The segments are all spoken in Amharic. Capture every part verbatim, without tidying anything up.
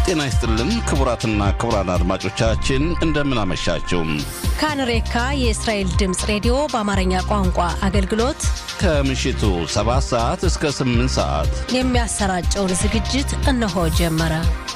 ጤና ይስጥልን ክቡራትና ክቡራን አድማጮቻችን እንደምን አመሻችሁ። ካንሬካ የእስራኤል ድምጽ ሬዲዮ በአማርኛ ቋንቋ አገልግሎት ከምሽቱ ሰባት ሰዓት እስከ ስምንት ሰዓት የሚያሰራጨውን ዝግጅት እነሆ ጀመረ።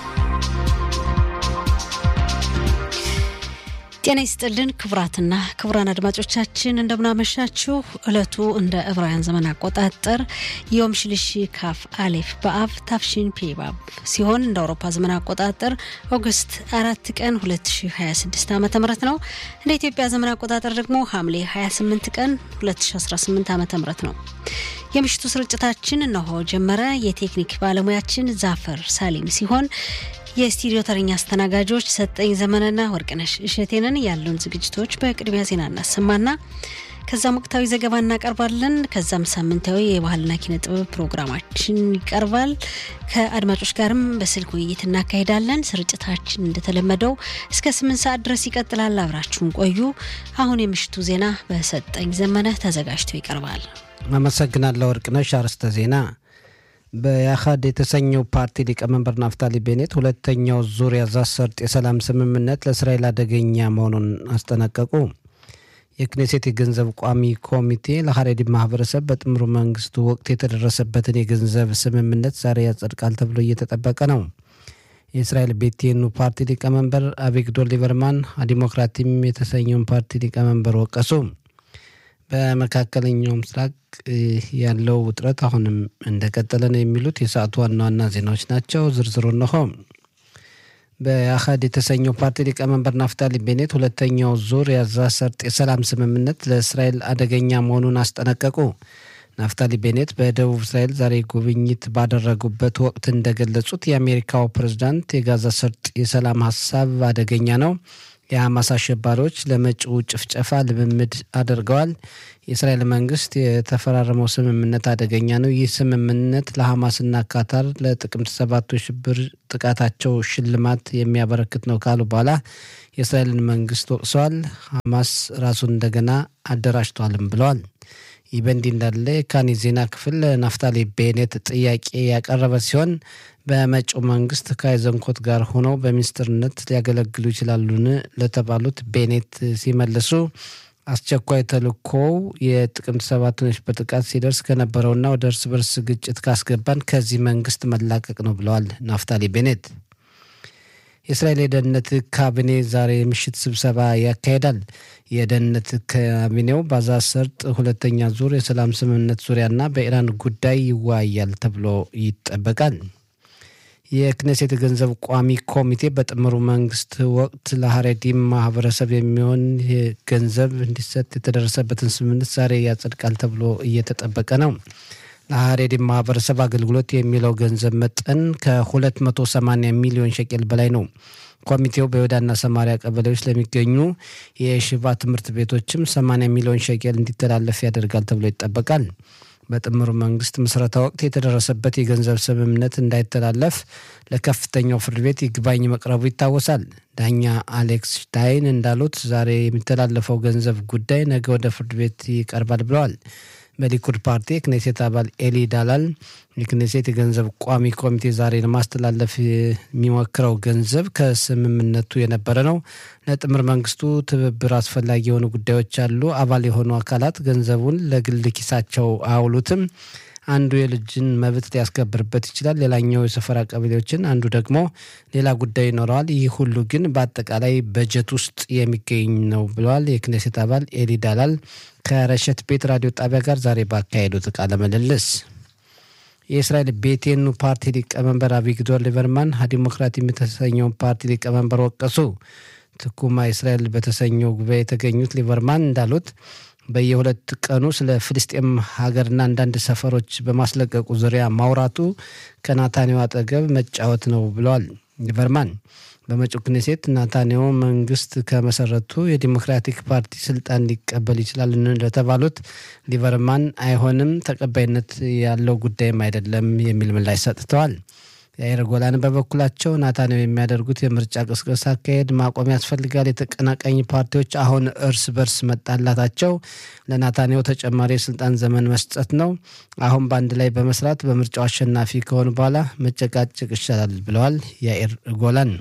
ጤና ይስጥልን ክቡራትና ክቡራን አድማጮቻችን እንደምን አመሻችሁ። ዕለቱ እንደ ዕብራውያን ዘመን አቆጣጠር ዮም ሽልሺ ካፍ አሌፍ በአብ ታፍሺን ፔባብ ሲሆን እንደ አውሮፓ ዘመን አቆጣጠር ኦገስት አራት ቀን ሁለት ሺህ ሃያ ስድስት ዓመተ ምህረት ነው። እንደ ኢትዮጵያ ዘመን አቆጣጠር ደግሞ ሐምሌ ሃያ ስምንት ቀን ሁለት ሺህ አስራ ስምንት ዓመተ ምህረት ነው። የምሽቱ ስርጭታችን እነሆ ጀመረ። የቴክኒክ ባለሙያችን ዛፈር ሳሊም ሲሆን የስቱዲዮ ተረኛ አስተናጋጆች ሰጠኝ ዘመነና ወርቅነሽ እሸቴንን። ያሉን ዝግጅቶች በቅድሚያ ዜና እናሰማና ከዛም ወቅታዊ ዘገባ እናቀርባለን። ከዛም ሳምንታዊ የባህልና ኪነ ጥበብ ፕሮግራማችን ይቀርባል። ከአድማጮች ጋርም በስልክ ውይይት እናካሄዳለን። ስርጭታችን እንደተለመደው እስከ ስምንት ሰዓት ድረስ ይቀጥላል። አብራችሁን ቆዩ። አሁን የምሽቱ ዜና በሰጠኝ ዘመነ ተዘጋጅቶ ይቀርባል። አመሰግናለሁ ወርቅነሽ። አርዕስተ ዜና በያኻድ የተሰኘው ፓርቲ ሊቀመንበር ናፍታሊ ቤኔት ሁለተኛው ዙር የጋዛ ሰርጥ የሰላም ስምምነት ለእስራኤል አደገኛ መሆኑን አስጠነቀቁ። የክኔሴት የገንዘብ ቋሚ ኮሚቴ ለሐሬዲ ማህበረሰብ በጥምሩ መንግስቱ ወቅት የተደረሰበትን የገንዘብ ስምምነት ዛሬ ያጸድቃል ተብሎ እየተጠበቀ ነው። የእስራኤል ቤቴኑ ፓርቲ ሊቀመንበር አቪግዶር ሊበርማን ዲሞክራቲም የተሰኘውን ፓርቲ ሊቀመንበር ወቀሱ። በመካከለኛው ምስራቅ ያለው ውጥረት አሁንም እንደቀጠለ ነው የሚሉት የሰዓቱ ዋና ዋና ዜናዎች ናቸው። ዝርዝሩ ነው። በያኻድ የተሰኘው ፓርቲ ሊቀመንበር ናፍታሊ ቤኔት ሁለተኛው ዙር የጋዛ ሰርጥ የሰላም ስምምነት ለእስራኤል አደገኛ መሆኑን አስጠነቀቁ። ናፍታሊ ቤኔት በደቡብ እስራኤል ዛሬ ጉብኝት ባደረጉበት ወቅት እንደገለጹት የአሜሪካው ፕሬዝዳንት የጋዛ ሰርጥ የሰላም ሀሳብ አደገኛ ነው፣ የሐማስ አሸባሪዎች ለመጪው ጭፍጨፋ ልምምድ አድርገዋል፣ የእስራኤል መንግስት የተፈራረመው ስምምነት አደገኛ ነው፣ ይህ ስምምነት ለሐማስና ካታር ለጥቅምት ሰባቱ ሽብር ጥቃታቸው ሽልማት የሚያበረክት ነው ካሉ በኋላ የእስራኤልን መንግስት ወቅሰዋል። ሐማስ ራሱን እንደገና አደራጅቷልም ብለዋል። ይህ በእንዲህ እንዳለ የካኒ ዜና ክፍል ናፍታሊ ቤኔት ጥያቄ ያቀረበ ሲሆን በመጪው መንግስት ከአይዘንኮት ጋር ሆነው በሚኒስትርነት ሊያገለግሉ ይችላሉን ለተባሉት ቤኔት ሲመልሱ አስቸኳይ ተልእኮው የጥቅምት ሰባቱን የሽብር ጥቃት ሲደርስ ከነበረውና ወደ እርስ በርስ ግጭት ካስገባን ከዚህ መንግስት መላቀቅ ነው ብለዋል ናፍታሊ ቤኔት። የእስራኤል የደህንነት ካቢኔ ዛሬ ምሽት ስብሰባ ያካሄዳል። የደህንነት ካቢኔው በጋዛ ሰርጥ ሁለተኛ ዙር የሰላም ስምምነት ዙሪያና በኢራን ጉዳይ ይወያያል ተብሎ ይጠበቃል። የክኔሴት የገንዘብ ቋሚ ኮሚቴ በጥምሩ መንግስት ወቅት ለሐሬዲም ማህበረሰብ የሚሆን ገንዘብ እንዲሰጥ የተደረሰበትን ስምምነት ዛሬ ያጸድቃል ተብሎ እየተጠበቀ ነው። ለሐሬዲም ማህበረሰብ አገልግሎት የሚለው ገንዘብ መጠን ከሁለት መቶ ሰማንያ ሚሊዮን ሸቄል በላይ ነው። ኮሚቴው በይሁዳና ሰማሪያ ቀበሌዎች ለሚገኙ የሽባ ትምህርት ቤቶችም ሰማንያ ሚሊዮን ሸቄል እንዲተላለፍ ያደርጋል ተብሎ ይጠበቃል። በጥምሩ መንግስት ምስረታ ወቅት የተደረሰበት የገንዘብ ስምምነት እንዳይተላለፍ ለከፍተኛው ፍርድ ቤት ይግባኝ መቅረቡ ይታወሳል። ዳኛ አሌክስ ሽታይን እንዳሉት ዛሬ የሚተላለፈው ገንዘብ ጉዳይ ነገ ወደ ፍርድ ቤት ይቀርባል ብለዋል። በሊኩድ ፓርቲ የክኔሴት አባል ኤሊ ዳላል የክኔሴት የገንዘብ ቋሚ ኮሚቴ ዛሬ ለማስተላለፍ የሚሞክረው ገንዘብ ከስምምነቱ የነበረ ነው። ለጥምር መንግስቱ ትብብር አስፈላጊ የሆኑ ጉዳዮች አሉ። አባል የሆኑ አካላት ገንዘቡን ለግል ኪሳቸው አያውሉትም። አንዱ የልጅን መብት ሊያስከብርበት ይችላል፣ ሌላኛው የሰፈራ ቀበሌዎችን፣ አንዱ ደግሞ ሌላ ጉዳይ ይኖረዋል። ይህ ሁሉ ግን በአጠቃላይ በጀት ውስጥ የሚገኝ ነው ብለዋል የክኔሴት አባል ኤሊ ዳላል ከረሸት ቤት ራዲዮ ጣቢያ ጋር ዛሬ ባካሄዱት ቃለ ምልልስ። የእስራኤል ቤቴኑ ፓርቲ ሊቀመንበር አቪግዶር ሊበርማን ዲሞክራቲም የተሰኘውን ፓርቲ ሊቀመንበር ወቀሱ። ትኩማ እስራኤል በተሰኘው ጉባኤ የተገኙት ሊበርማን እንዳሉት በየሁለት ቀኑ ስለ ፍልስጤም ሀገርና አንዳንድ ሰፈሮች በማስለቀቁ ዙሪያ ማውራቱ ከናታንያሁ አጠገብ መጫወት ነው ብለዋል። ሊበርማን በመጪው ክኔሴት ናታንያሁ መንግስት ከመሰረቱ የዲሞክራቲክ ፓርቲ ስልጣን ሊቀበል ይችላል ለተባሉት ሊበርማን አይሆንም፣ ተቀባይነት ያለው ጉዳይም አይደለም የሚል ምላሽ ሰጥተዋል። ያኢር ጎላን በበኩላቸው ናታንያሁ የሚያደርጉት የምርጫ ቅስቀሳ አካሄድ ማቆም ያስፈልጋል። የተቀናቃኝ ፓርቲዎች አሁን እርስ በርስ መጣላታቸው ለናታንያሁ ተጨማሪ የስልጣን ዘመን መስጠት ነው። አሁን በአንድ ላይ በመስራት በምርጫው አሸናፊ ከሆኑ በኋላ መጨቃጨቅ ይሻላል ብለዋል ያኢር ጎላን።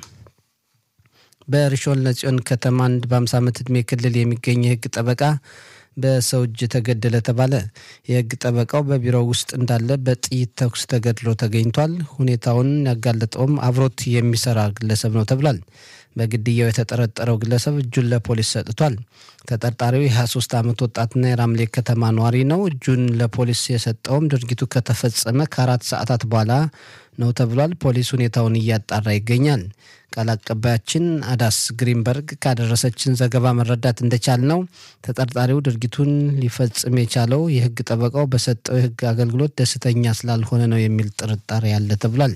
በሪሾን ለጽዮን ከተማ አንድ በ50 ዓመት ዕድሜ ክልል የሚገኝ የህግ ጠበቃ በሰው እጅ ተገደለ ተባለ። የህግ ጠበቃው በቢሮው ውስጥ እንዳለ በጥይት ተኩስ ተገድሎ ተገኝቷል። ሁኔታውን ያጋለጠውም አብሮት የሚሰራ ግለሰብ ነው ተብሏል። በግድያው የተጠረጠረው ግለሰብ እጁን ለፖሊስ ሰጥቷል። ተጠርጣሪው የ23 ዓመት ወጣትና የራምሌ ከተማ ነዋሪ ነው። እጁን ለፖሊስ የሰጠውም ድርጊቱ ከተፈጸመ ከአራት ሰዓታት በኋላ ነው ተብሏል። ፖሊስ ሁኔታውን እያጣራ ይገኛል። ቃል አቀባያችን አዳስ ግሪንበርግ ካደረሰችን ዘገባ መረዳት እንደቻል ነው ተጠርጣሪው ድርጊቱን ሊፈጽም የቻለው የህግ ጠበቃው በሰጠው የህግ አገልግሎት ደስተኛ ስላልሆነ ነው የሚል ጥርጣሬ ያለ ተብሏል።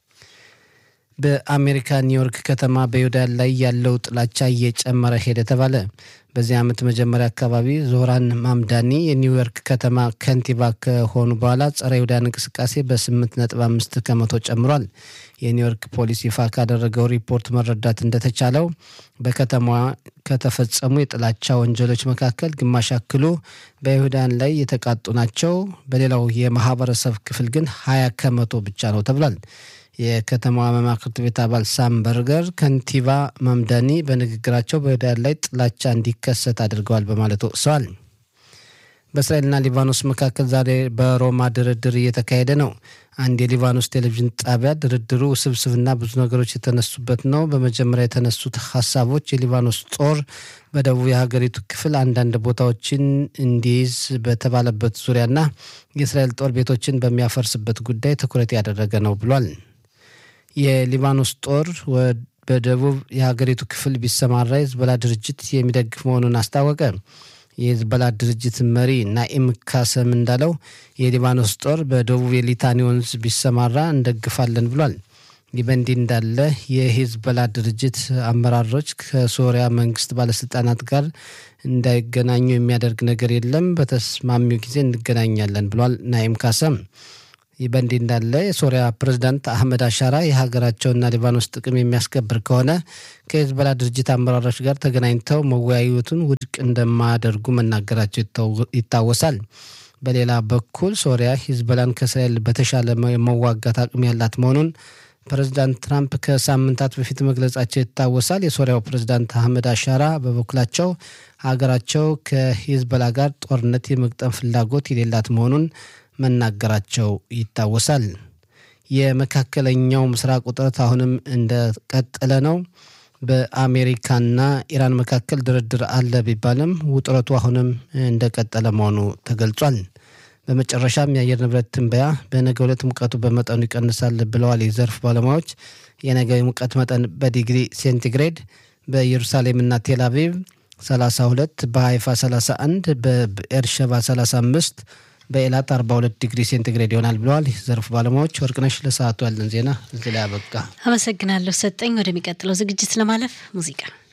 በአሜሪካ ኒውዮርክ ከተማ በይሁዳን ላይ ያለው ጥላቻ እየጨመረ ሄደ ተባለ። በዚህ ዓመት መጀመሪያ አካባቢ ዞህራን ማምዳኒ የኒውዮርክ ከተማ ከንቲባ ከሆኑ በኋላ ጸረ ይሁዳን እንቅስቃሴ በስምንት ነጥብ አምስት ከመቶ ጨምሯል። የኒውዮርክ ፖሊስ ይፋ ካደረገው ሪፖርት መረዳት እንደተቻለው በከተማዋ ከተፈጸሙ የጥላቻ ወንጀሎች መካከል ግማሽ ያክሉ በይሁዳን ላይ የተቃጡ ናቸው። በሌላው የማህበረሰብ ክፍል ግን ሀያ ከመቶ ብቻ ነው ተብሏል። የከተማዋ መማክርት ቤት አባል ሳም በርገር ከንቲባ ማምዳኒ በንግግራቸው በይሁዳን ላይ ጥላቻ እንዲከሰት አድርገዋል በማለት ወቅሰዋል። በእስራኤልና ሊባኖስ መካከል ዛሬ በሮማ ድርድር እየተካሄደ ነው። አንድ የሊባኖስ ቴሌቪዥን ጣቢያ ድርድሩ ውስብስብና ብዙ ነገሮች የተነሱበት ነው። በመጀመሪያ የተነሱት ሀሳቦች የሊባኖስ ጦር በደቡብ የሀገሪቱ ክፍል አንዳንድ ቦታዎችን እንዲይዝ በተባለበት ዙሪያና የእስራኤል ጦር ቤቶችን በሚያፈርስበት ጉዳይ ትኩረት ያደረገ ነው ብሏል። የሊባኖስ ጦር በደቡብ የሀገሪቱ ክፍል ቢሰማራ የሂዝቦላ ድርጅት የሚደግፍ መሆኑን አስታወቀ። የሂዝቦላ ድርጅት መሪ ናኢም ካሰም እንዳለው የሊባኖስ ጦር በደቡብ የሊታኒ ወንዝ ቢሰማራ እንደግፋለን ብሏል። ይህ በእንዲህ እንዳለ የሂዝቦላ ድርጅት አመራሮች ከሶሪያ መንግስት ባለስልጣናት ጋር እንዳይገናኙ የሚያደርግ ነገር የለም፣ በተስማሚው ጊዜ እንገናኛለን ብሏል ናኢም ካሰም። ይህ በእንዲህ እንዳለ የሶሪያ ፕሬዝዳንት አህመድ አሻራ የሀገራቸውና ሊባኖስ ጥቅም የሚያስከብር ከሆነ ከሂዝቦላ ድርጅት አመራሮች ጋር ተገናኝተው መወያየቱን ውድቅ እንደማያደርጉ መናገራቸው ይታወሳል። በሌላ በኩል ሶሪያ ሂዝቦላን ከእስራኤል በተሻለ መዋጋት አቅም ያላት መሆኑን ፕሬዝዳንት ትራምፕ ከሳምንታት በፊት መግለጻቸው ይታወሳል። የሶሪያው ፕሬዝዳንት አህመድ አሻራ በበኩላቸው ሀገራቸው ከሂዝቦላ ጋር ጦርነት የመግጠም ፍላጎት የሌላት መሆኑን መናገራቸው ይታወሳል። የመካከለኛው ምስራቅ ውጥረት አሁንም እንደቀጠለ ነው። በአሜሪካና ኢራን መካከል ድርድር አለ ቢባልም ውጥረቱ አሁንም እንደቀጠለ መሆኑ ተገልጿል። በመጨረሻም የአየር ንብረት ትንበያ በነገው ዕለት ሙቀቱ በመጠኑ ይቀንሳል ብለዋል የዘርፍ ባለሙያዎች። የነገው ሙቀት መጠን በዲግሪ ሴንቲግሬድ በኢየሩሳሌምና ቴል አቪቭ ሰላሳ ሁለት፣ በሃይፋ ሰላሳ አንድ፣ በኤርሸባ ሰላሳ አምስት፣ በኤላት አርባ ሁለት ዲግሪ ሴንቲግሬድ ይሆናል ብለዋል ዘርፍ ባለሙያዎች። ወርቅነሽ ለሰዓቱ ያለን ዜና እዚህ ላይ አበቃ። አመሰግናለሁ ሰጠኝ። ወደሚቀጥለው ዝግጅት ለማለፍ ሙዚቃ